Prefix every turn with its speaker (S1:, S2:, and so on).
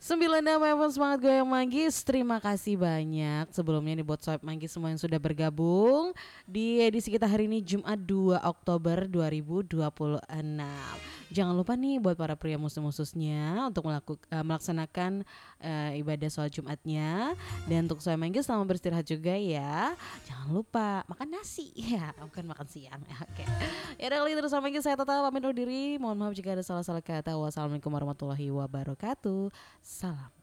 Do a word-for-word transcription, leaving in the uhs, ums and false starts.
S1: sembilan enam F M Semangat Goyang Manggis. Terima kasih banyak sebelumnya nih buat Sobat Manggis semua yang sudah bergabung di edisi kita hari ini Jumat dua Oktober dua ribu dua puluh enam. Jangan lupa nih buat para pria muslim-khususnya untuk melakukan uh, melaksanakan uh, ibadah sholat Jumatnya, dan untuk Sobat Manggis selamat beristirahat juga ya. Jangan lupa makan nasi ya, bukan makan siang. Oke. Ya udah, terus Sobat Manggis saya Tata pamit undur diri. Mohon maaf jika ada salah-salah kata. Wassalamualaikum warahmatullahi wabarakatuh. Salam